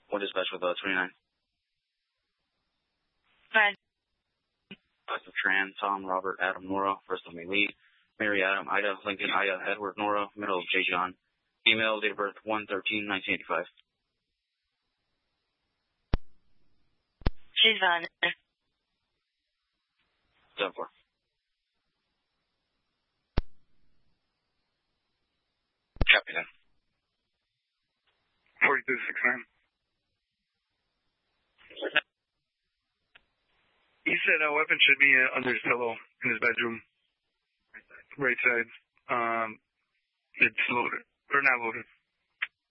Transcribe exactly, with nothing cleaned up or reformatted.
We'll dispatch with uh, twenty-nine. Fine. Of Tran, Tom, Robert, Adam, Nora, first of May Lee, Mary, Adam, Ida, Lincoln, Ida, Edward, Nora, middle of J. John. Female, date of birth one thirteen nineteen eighty-five. She's on. seven four. Copy then. forty-two six nine. He said a weapon should be uh, under his pillow in his bedroom. Right side. Um, it's loaded. Or not loaded.